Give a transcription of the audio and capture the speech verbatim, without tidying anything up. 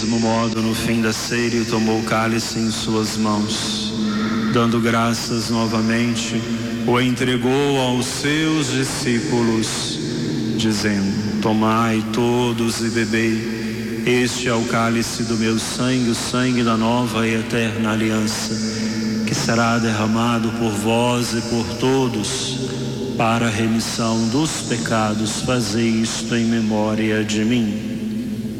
mesmo modo, no fim da ceia, ele tomou o cálice em suas mãos. Dando graças novamente, o entregou aos seus discípulos, dizendo: tomai todos e bebei, este é o cálice do meu sangue, o sangue da nova e eterna aliança, que será derramado por vós e por todos, para a remissão dos pecados. Fazei isto em memória de mim.